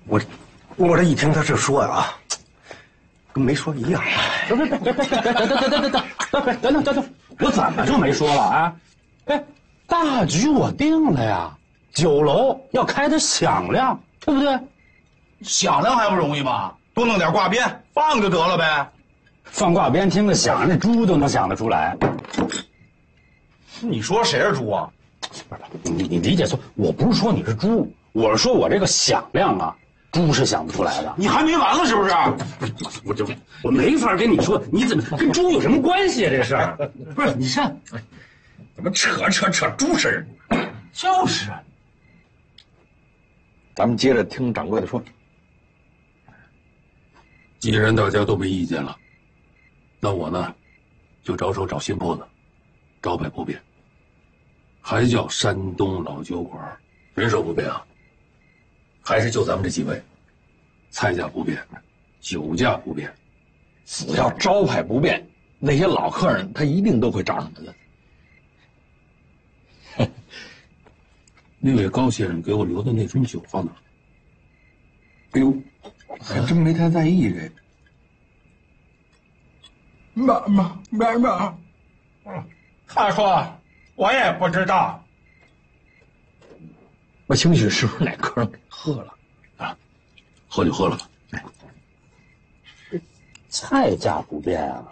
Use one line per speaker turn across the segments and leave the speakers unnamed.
我这一听他这说呀，跟没说一样。
等，我怎么就没说了啊？哎，大局我定了呀，酒楼要开得响亮，对不对？
响亮还不容易吗？多弄点挂鞭放就得了呗。
放挂鞭听得响，那猪都能想得出来。
你说谁是猪啊？
不是，你理解错，我不是说你是猪，我是说我这个响亮啊，猪是想不出来的。
你还没完了是不是？
我没法跟你说，你怎么跟猪有什么关系啊？这事儿不是你上，
怎么扯猪身儿？
就是。
咱们接着听掌柜的说。
既然大家都没意见了，那我呢，就着手找新铺子，招牌不变，还叫山东老酒馆，人手不变啊，还是就咱们这几位，菜价不变，酒价不变。
只要招牌不变，那些老客人他一定都会找上门的。
那位高先生给我留的那樽酒放哪儿？
哎呦，还真没太在意这个。
他说我也不知道。
我兴许是不是哪客人给喝了
啊？喝就喝了吧。
哎，
菜价不变啊。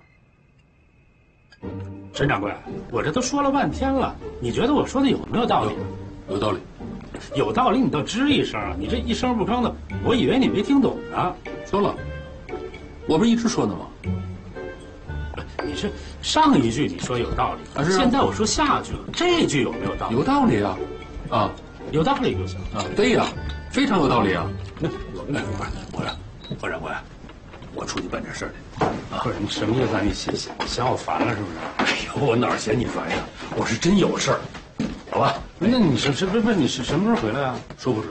沈掌柜，我这都说了半天了，你觉得我说的有没有道理？
有道理。
有道理，你倒吱一声啊！你这一声不吭的，我以为你没听懂呢。
说了，我不是一直说的吗？
你是上一句你说有道理，
啊是啊，
现在我说下句了，这句有没有道理？
有道理啊，啊，
有道理就行
啊，对呀，非常有道理啊。
那我跟你说，何掌柜，我出去办点事儿去。不是你什么意思啊？你嫌我烦了是不是？
哎呦，我哪嫌你烦呀？我是真有事儿，好吧？
那你是你是什么时候回来啊？
说不准，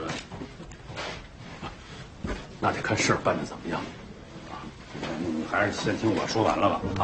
那得看事儿办得怎么样。
你还是先听我说完了吧啊。